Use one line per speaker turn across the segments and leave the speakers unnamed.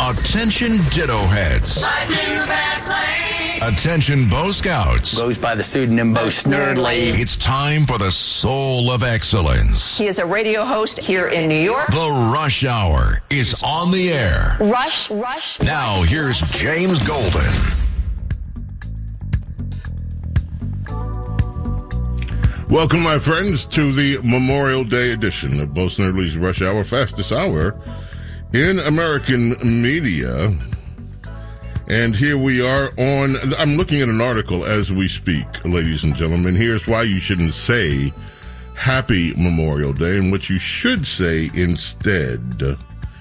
Attention Ditto Heads. Attention Bo Scouts.
Goes by the pseudonym Bo Snerdley.
It's time for the Soul of Excellence.
He is a radio host here in New York.
The Rush Hour is on the air.
Rush.
Now here's James Golden.
Welcome, my friends, to the Memorial Day edition of Bo Snerdley's Rush Hour, fastest hour in American media. And here we are I'm looking at an article as we speak, ladies and gentlemen. Here's why you shouldn't say Happy Memorial Day and what you should say instead.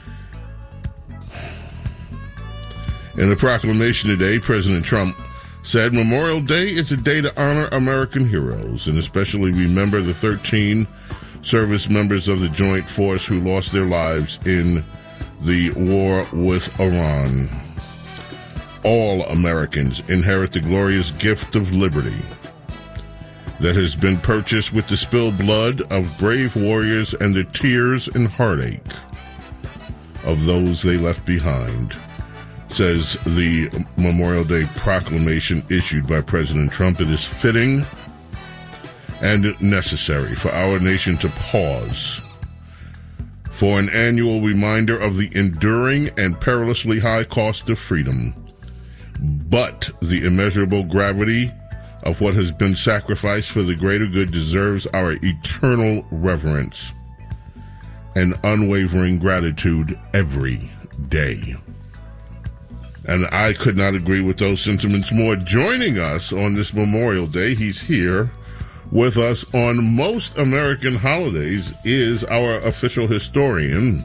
In a proclamation today, President Trump said Memorial Day is a day to honor American heroes and especially remember the 13 service members of the Joint Force who lost their lives in the war with Iran. All Americans inherit the glorious gift of liberty that has been purchased with the spilled blood of brave warriors and the tears and heartache of those they left behind, says the Memorial Day proclamation issued by President Trump. It is fitting and necessary for our nation to pause for an annual reminder of the enduring and perilously high cost of freedom, but the immeasurable gravity of what has been sacrificed for the greater good deserves our eternal reverence and unwavering gratitude every day. And I could not agree with those sentiments more. Joining us on this Memorial Day, he's here with us on most American holidays, is our official historian,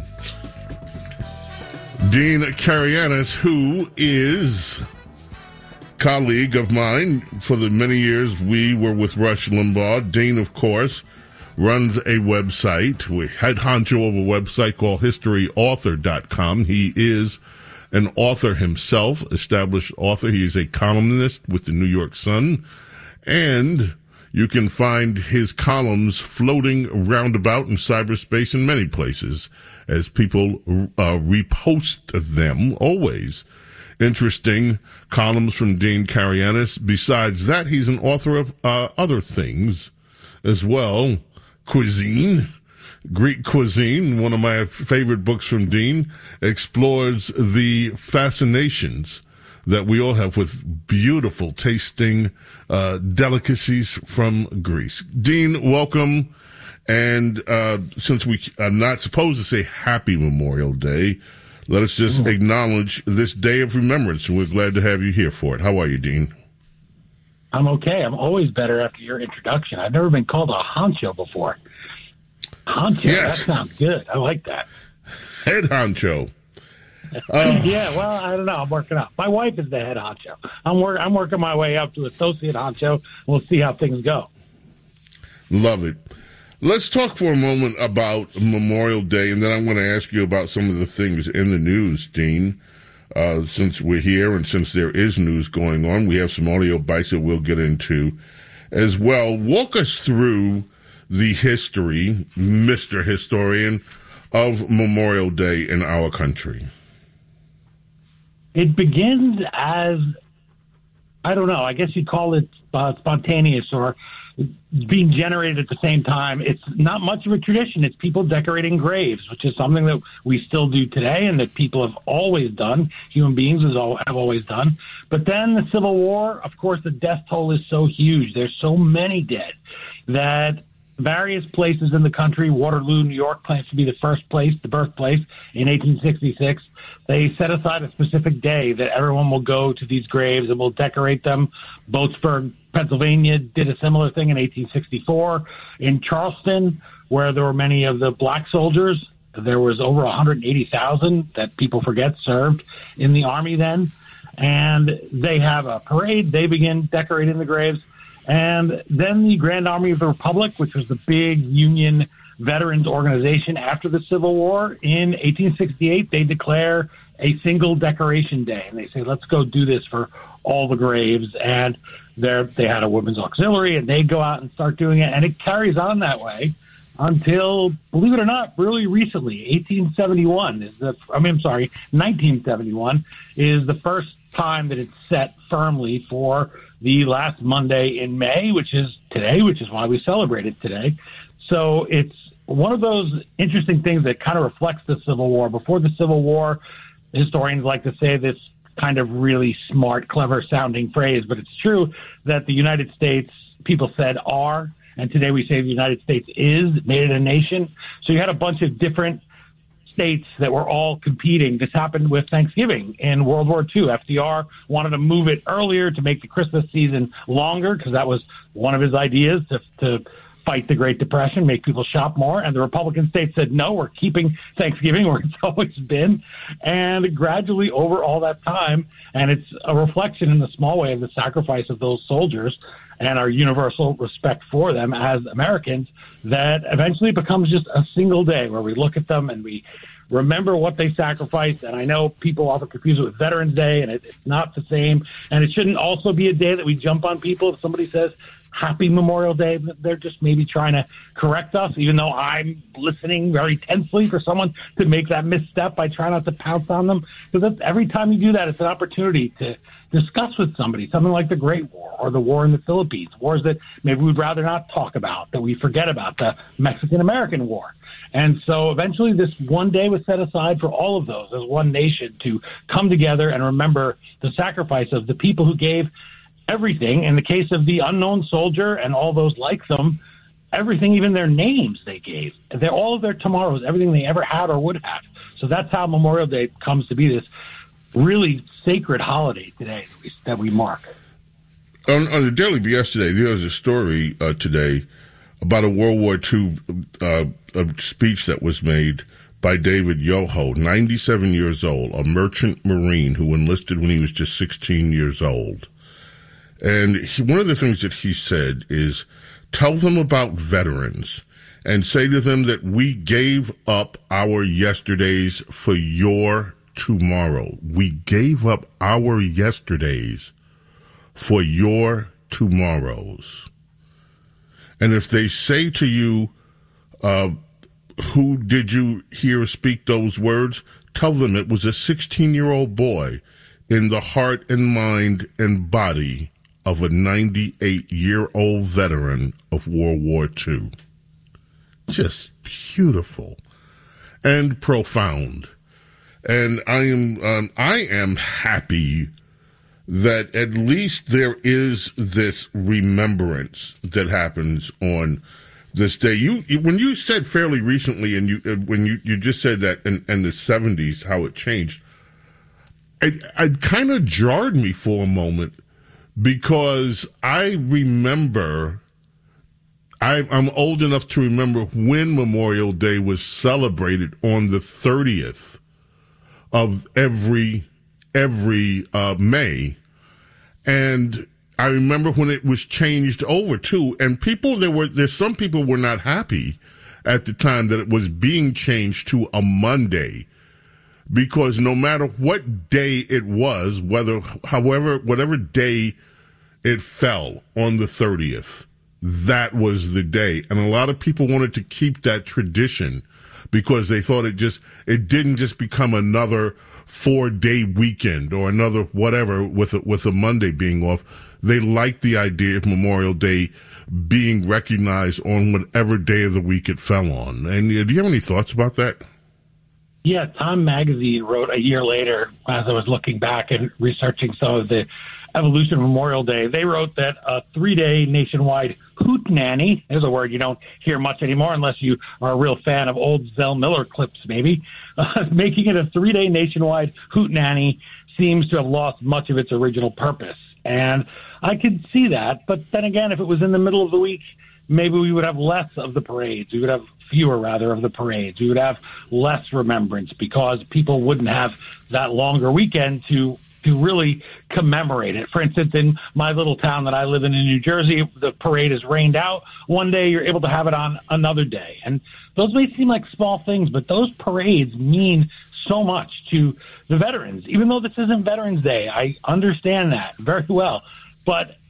Dean Karayanis, who is colleague of mine for the many years we were with Rush Limbaugh. Dean, of course, runs a website, head honcho of a website called historyauthor.com. He is an author himself, established author. He is a columnist with the New York Sun, and you can find his columns floating roundabout in cyberspace in many places as people repost them, always interesting columns from Dean Karayanis. Besides that, he's an author of other things as well. Cuisine, Greek cuisine, one of my favorite books from Dean, explores the fascinations that we all have with beautiful tasting delicacies from Greece. Dean, welcome. And since we are not supposed to say Happy Memorial Day, let us just acknowledge this day of remembrance, and we're glad to have you here for it. How are you, Dean?
I'm okay. I'm always better after your introduction. I've never been called a honcho before. Honcho, yes. That sounds good. I like that.
Head honcho.
Yeah, well, I don't know. I'm working up. My wife is the head honcho. I'm working my way up to associate honcho. We'll see how things go.
Love it. Let's talk for a moment about Memorial Day, and then I'm going to ask you about some of the things in the news, Dean. Since we're here and since there is news going on, we have some audio bites that we'll get into as well. Walk us through the history, Mr. Historian, of Memorial Day in our country.
It begins as, I don't know, I guess you'd call it spontaneous or being generated at the same time. It's not much of a tradition. It's people decorating graves, which is something that we still do today and that people have always done. Human beings have always done. But then the Civil War, of course, the death toll is so huge. There's so many dead that various places in the country, Waterloo, New York, plans to be the first place, the birthplace, in 1866. They set aside a specific day that everyone will go to these graves and will decorate them. Boatsburg, Pennsylvania did a similar thing in 1864. In Charleston, where there were many of the black soldiers, there was over 180,000 that people forget served in the Army then. And they have a parade. They begin decorating the graves. And then the Grand Army of the Republic, which was the big Union veterans organization after the Civil War, in 1868, they declare a single decoration day. And they say, let's go do this for all the graves. And they had a women's auxiliary, and they go out and start doing it. And it carries on that way until, believe it or not, really recently. 1971 is the first time that it's set firmly for the last Monday in May, which is today, which is why we celebrate it today. So it's one of those interesting things that kind of reflects the Civil War. Before the Civil War, historians like to say this kind of really smart, clever-sounding phrase, but it's true that the United States, people said are, and today we say the United States is, made it a nation. So you had a bunch of different states that were all competing. This happened with Thanksgiving in World War II. FDR wanted to move it earlier to make the Christmas season longer because that was one of his ideas to fight the Great Depression, make people shop more. And the Republican states said, no, we're keeping Thanksgiving where it's always been. And gradually over all that time, and it's a reflection in a small way of the sacrifice of those soldiers and our universal respect for them as Americans, that eventually becomes just a single day where we look at them and we remember what they sacrificed. And I know people often confuse it with Veterans Day, and it's not the same. And it shouldn't also be a day that we jump on people if somebody says, Happy Memorial Day. They're just maybe trying to correct us, even though I'm listening very tensely for someone to make that misstep. I try not to pounce on them, because every time you do that, it's an opportunity to discuss with somebody something like the Great War or the war in the Philippines, wars that maybe we'd rather not talk about, that we forget about, the Mexican-American War. And so eventually this one day was set aside for all of those as one nation to come together and remember the sacrifice of the people who gave everything. In the case of the unknown soldier and all those like them, everything, even their names they gave. They're all of their tomorrows, everything they ever had or would have. So that's how Memorial Day comes to be this really sacred holiday today that we mark.
On the Daily BS today, there was a story today about a World War II a speech that was made by David Yoho, 97 years old, a merchant marine who enlisted when he was just 16 years old. And one of the things that he said is, tell them about veterans and say to them that we gave up our yesterdays for your tomorrow. We gave up our yesterdays for your tomorrows. And if they say to you, who did you hear speak those words? Tell them it was a 16-year-old boy in the heart and mind and body of a 98-year-old veteran of World War II. Just beautiful and profound. And I am happy that at least there is this remembrance that happens on this day. When you said fairly recently, and when you just said that in the 70s, how it changed, it kind of jarred me for a moment, because I remember, I'm old enough to remember when Memorial Day was celebrated on the 30th of every May. And I remember when it was changed over too. And there's some people were not happy at the time that it was being changed to a Monday, because no matter what day it was, whatever day it fell on the 30th, that was the day. And a lot of people wanted to keep that tradition because they thought it didn't just become another 4-day weekend or another whatever with a Monday being off. They liked the idea of Memorial Day being recognized on whatever day of the week it fell on. And do you have any thoughts about that?
Yeah, Time Magazine wrote a year later, as I was looking back and researching some of the evolution of Memorial Day, they wrote that a 3-day nationwide hootenanny, there's a word you don't hear much anymore unless you are a real fan of old Zell Miller clips maybe, making it a 3-day nationwide hootenanny seems to have lost much of its original purpose. And I could see that, but then again, if it was in the middle of the week, maybe we would have less of the parades. We would have fewer, rather, of the parades. We would have less remembrance because people wouldn't have that longer weekend to really commemorate it. For instance, in my little town that I live in New Jersey, the parade is rained out one day, you're able to have it on another day. And those may seem like small things, but those parades mean so much to the veterans. Even though this isn't Veterans Day, I understand that very well. But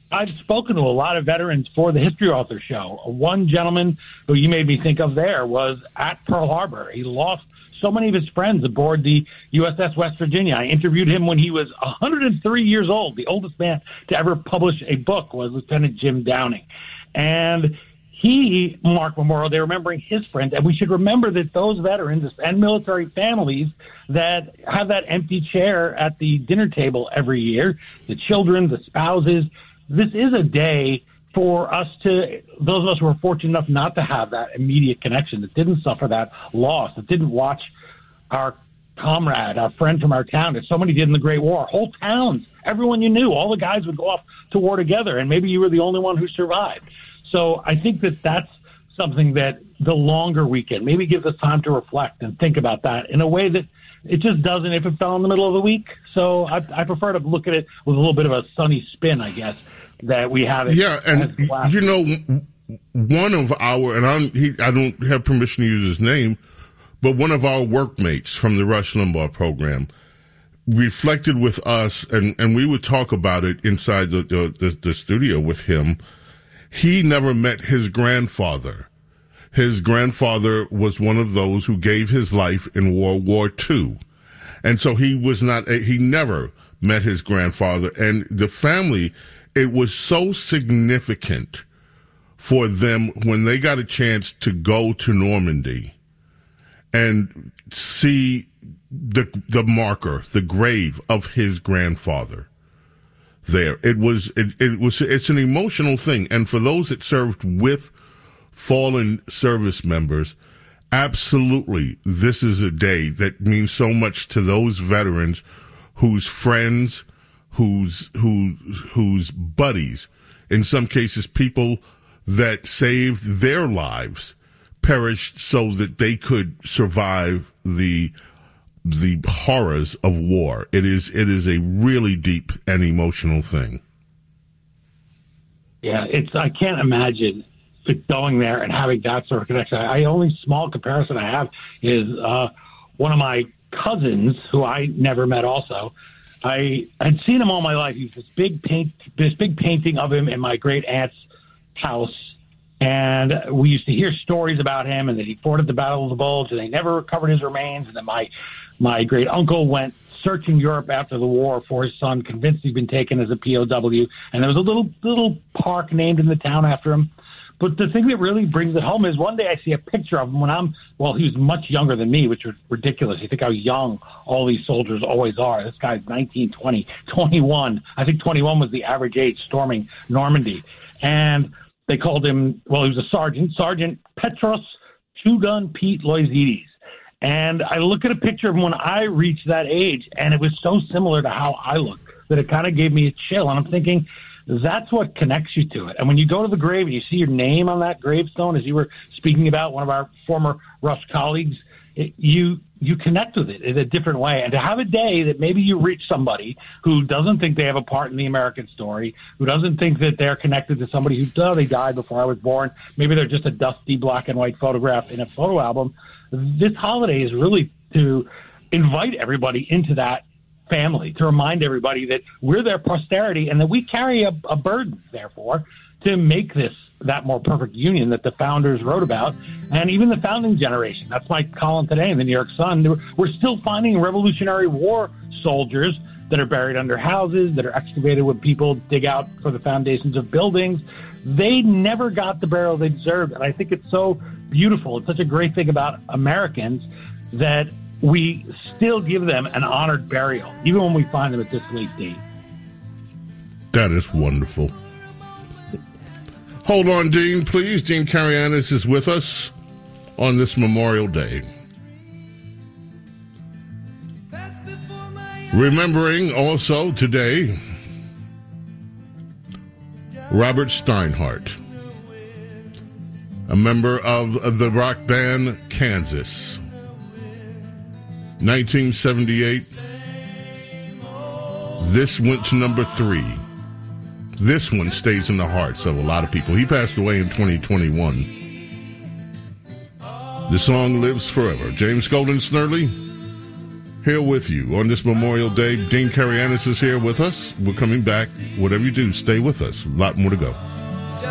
I've spoken to a lot of veterans for the History Author show. One gentleman who you made me think of there was at Pearl Harbor. He lost so many of his friends aboard the USS West Virginia. I interviewed him when he was 103 years old. The oldest man to ever publish a book was Lieutenant Jim Downing. And he marked Memorial Day remembering his friends. And we should remember that those veterans and military families that have that empty chair at the dinner table every year, the children, the spouses, this is a day for us to, those of us who are fortunate enough not to have that immediate connection, that didn't suffer that loss, that didn't watch our comrade, our friend from our town, as so many did in the Great War. Whole towns, everyone you knew, all the guys would go off to war together, and maybe you were the only one who survived. So I think that that's something that the longer weekend maybe gives us time to reflect and think about that in a way that it just doesn't if it fell in the middle of the week. So I prefer to look at it with a little bit of a sunny spin, I guess, that we have it.
Yeah, and you know, one of our, and I don't have permission to use his name, but one of our workmates from the Rush Limbaugh program reflected with us, and we would talk about it inside the studio with him. He never met his grandfather. His grandfather was one of those who gave his life in World War II. And so he never met his grandfather. And the family, it was so significant for them when they got a chance to go to Normandy and see the marker, the grave of his grandfather there. It's an emotional thing. And for those that served with fallen service members, absolutely, this is a day that means so much to those veterans whose friends, whose buddies, in some cases people that saved their lives, perished so that they could survive the horrors of war. It is a really deep and emotional thing.
Yeah, I can't imagine going there and having that sort of connection. The only small comparison I have is one of my cousins who I never met also. I had seen him all my life. He's this big painting of him in my great aunt's house. And we used to hear stories about him and that he fought at the Battle of the Bulge and they never recovered his remains. And then my great uncle went searching Europe after the war for his son, convinced he'd been taken as a POW. And there was a little park named in the town after him. But the thing that really brings it home is one day I see a picture of him he was much younger than me, which was ridiculous. You think how young all these soldiers always are. This guy's 19, 20, 21. I think 21 was the average age storming Normandy. And they called him, he was a Sergeant Petros Two-Gun Pete Loizides. And I look at a picture of him when I reached that age, and it was so similar to how I look that it kind of gave me a chill. And I'm thinking, that's what connects you to it. And when you go to the grave and you see your name on that gravestone, as you were speaking about, one of our former Rush colleagues, you connect with it in a different way. And to have a day that maybe you reach somebody who doesn't think they have a part in the American story, who doesn't think that they're connected to somebody they died before I was born, maybe they're just a dusty black and white photograph in a photo album. This holiday is really to invite everybody into that family, to remind everybody that we're their posterity and that we carry a burden, therefore, to make this that more perfect union that the founders wrote about, and even the founding generation. That's my column today in the New York Sun. We're still finding Revolutionary War soldiers that are buried under houses, that are excavated when people dig out for the foundations of buildings. They never got the burial they deserved, and I think it's so beautiful. It's such a great thing about Americans that we still give them an honored burial, even when we find them at this late date.
That is wonderful. Hold on, Dean, please. Dean Karayanis is with us on this Memorial Day. Remembering also today Robert Steinhardt, a member of the rock band Kansas. 1978, this went to number 3. This one stays in the hearts of a lot of people. He passed away in 2021. The song lives forever. James Golden Snerdley here with you on this Memorial Day. Dean Karayanis is here with us. We're coming back. Whatever you do, stay with us. A lot more to go.